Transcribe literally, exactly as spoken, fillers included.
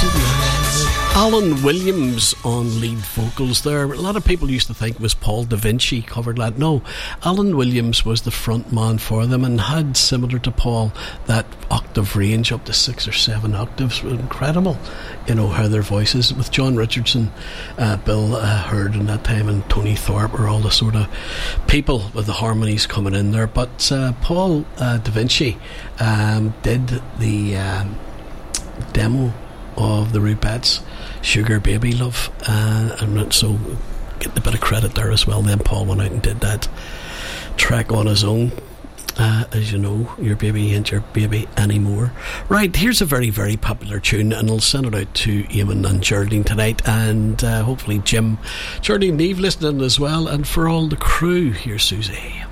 Alan Williams on lead vocals there. A lot of people used to think it was Paul Da Vinci covered that. No, Alan Williams was the front man for them and had, similar to Paul, that octave range up to six or seven octaves. Incredible, you know, how their voices, with John Richardson, uh, Bill uh, Hurd in that time, and Tony Thorpe were all the sort of people with the harmonies coming in there. But uh, Paul uh, Da Vinci um, did the um, demo of the Rubettes, Sugar Baby Love, uh, and so getting a bit of credit there as well. Then Paul went out and did that track on his own, uh, as you know, Your Baby Ain't Your Baby Anymore. Right, here's a very very popular tune, and I'll send it out to Eamon and Geraldine tonight, and uh, hopefully Jim, Geraldine, Neve listening as well, and for all the crew. Here's Susie.